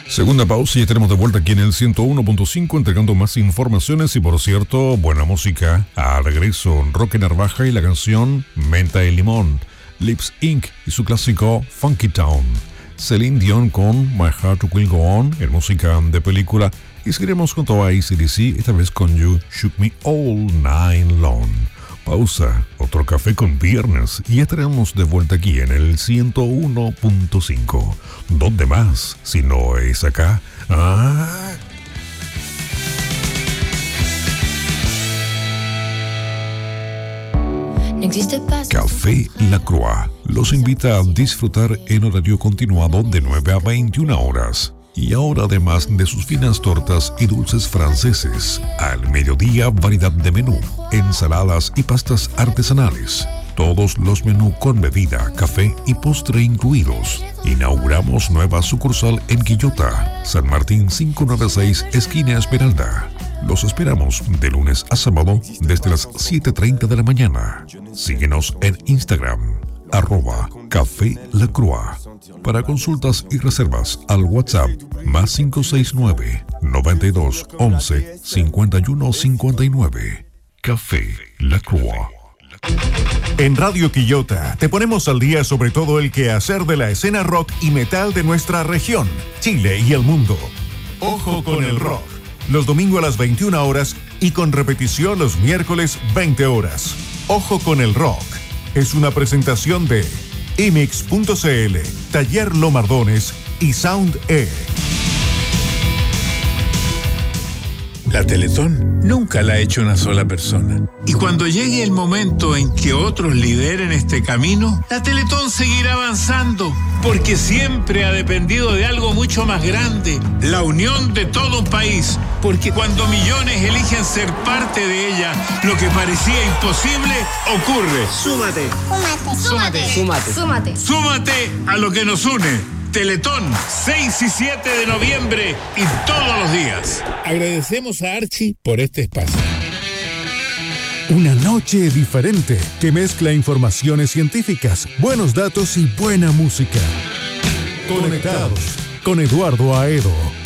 Segunda pausa y ya tenemos de vuelta aquí en el 101.5 entregando más informaciones y por cierto, buena música. Al regreso, Roque Narvaja y la canción Menta y Limón, Lips Inc. y su clásico Funky Town, Celine Dion con My Heart Will Go On en música de película y seguiremos con todo AC/DC, esta vez con You Shook Me All Night Long. Pausa, otro café con viernes y estaremos de vuelta aquí en el 101.5. ¿Dónde más? Si no es acá. Café La Croix los invita a disfrutar en horario continuado de 9 a 21 horas. Y ahora, además de sus finas tortas y dulces franceses, al mediodía variedad de menú, ensaladas y pastas artesanales. Todos los menús con bebida, café y postre incluidos. Inauguramos nueva sucursal en Quillota, San Martín 596, esquina Esmeralda. Los esperamos de lunes a sábado desde las 7:30 de la mañana. Síguenos en Instagram, @Café La Croix. Para consultas y reservas al WhatsApp más 569 92 11 51 59. Café La Croix. En Radio Quillota te ponemos al día sobre todo el quehacer de la escena rock y metal de nuestra región, Chile y el mundo. Ojo con el rock. Los domingos a las 21 horas y con repetición los miércoles 20 horas. Ojo con el rock. Es una presentación de Imix.cl, Taller Lomardones y Sound E. La Teletón nunca la ha hecho una sola persona. Y cuando llegue el momento en que otros lideren este camino, la Teletón seguirá avanzando, porque siempre ha dependido de algo mucho más grande, la unión de todo un país. Porque cuando millones eligen ser parte de ella, lo que parecía imposible ocurre. Súmate. Súmate a lo que nos une. Teletón, 6 y 7 de noviembre y todos los días. Agradecemos a Archie por este espacio. Una noche diferente que mezcla informaciones científicas, buenos datos y buena música. Conectados con Eduardo Aedo.